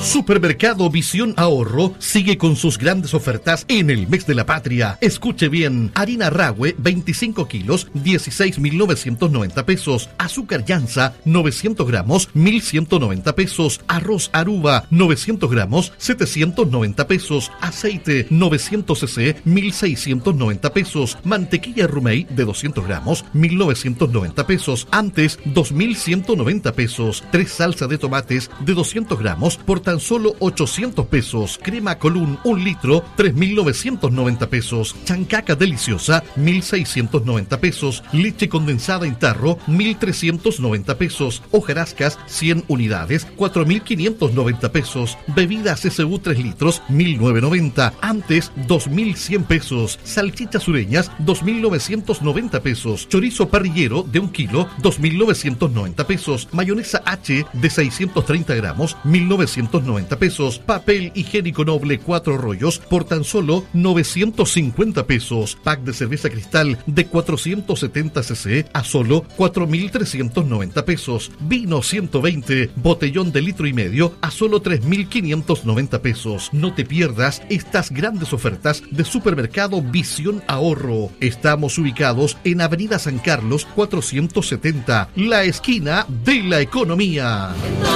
Supermercado Visión Ahorro sigue con sus grandes ofertas en el mes de la patria. Escuche bien, harina Rahue 25 kilos, 16.990 pesos. Azúcar Llanza 900 gramos, 1.190 pesos. Arroz Aruba 900 gramos, 790 pesos. Aceite 900 cc, 1.690 pesos. Mantequilla Rumey de 200 gramos, 1.990 pesos. Antes 2.190 pesos. 3 salsas de tomates de 200 gramos por tan solo 800 pesos. Crema Colún 1 litro, 3.990 pesos. Chancaca deliciosa, 1.690 pesos. Leche condensada en tarro, 1.390 pesos. Hojarascas, 100 unidades, 4.590 pesos. Bebidas SU 3 litros, 1.990. Antes, 2.100 pesos. Salchichas sureñas, 2.990 pesos. Chorizo parrillero de 1 kilo, 2.990 pesos. Mayonesa H de 630 gramos, 1.990 pesos. Papel higiénico noble 4 rollos por tan solo 950 pesos. Pack de cerveza Cristal de 470 cc a solo 4.390 pesos. Vino 120, botellón de litro y medio a solo 3.590 pesos. No te pierdas estas grandes ofertas de Supermercado Visión Ahorro. Estamos ubicados en Avenida San Carlos 470, la esquina de la economía.